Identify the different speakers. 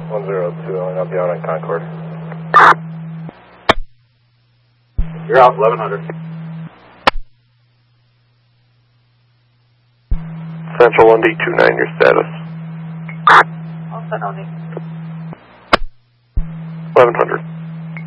Speaker 1: 102, I'll be out on Concord.
Speaker 2: You're out, 1100.
Speaker 3: Central 1D29, your status.
Speaker 4: All set, I'll need.
Speaker 3: 1100.